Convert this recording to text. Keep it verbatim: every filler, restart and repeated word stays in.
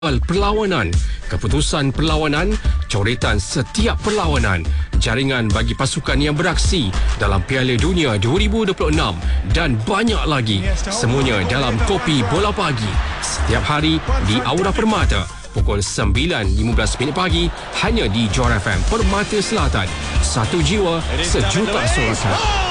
perlawanan, keputusan perlawanan, coretan setiap perlawanan, jaringan bagi pasukan yang beraksi dalam Piala Dunia dua ribu dua puluh enam dan banyak lagi. Semuanya dalam Kopi Bola Pagi. Setiap hari di Aura Permata pukul sembilan lima belas minit pagi hanya di Johor F M Permata Selatan. Satu jiwa, sejuta sorakan.